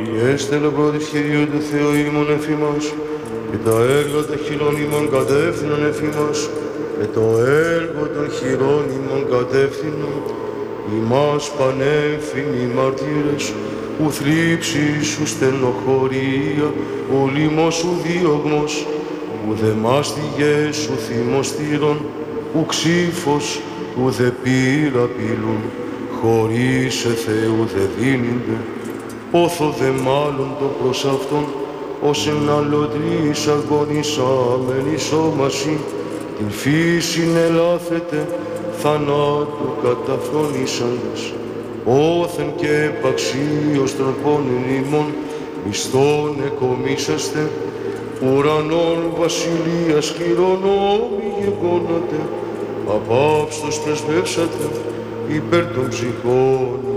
Έστελο πρώτης Κυρίου του Θεού ημών εφήμας, και τα έργα των χειρών ημών κατεύθυνον εφήμας, και το έργο των χειρών ημών κατεύθυνον, ημάς πανέμφημοι μαρτύρες, ου θλίψης, ου στενοχωρία, ου λίμος, ου διωγμός, ου δε μάστιγες, ου θυμοστήρων, ου ξύφος, ου δε πύρα πύλουν, χωρίς Θεού δε δίνεινται, όθο δε μάλλον το προς αυτόν, ως εν αλλοτρείς αγωνισάμενοι σώμασι, την φύσιν ελάθετε, θανάτου καταφρονήσαντες, όθεν και επαξίως τροπώνην ημών, μισθόν εκομίσαστε, ουρανών βασιλείας χειρονόμοι γεγόνατε, απάψτος πρεσβεύσατε, υπέρ των ψυχών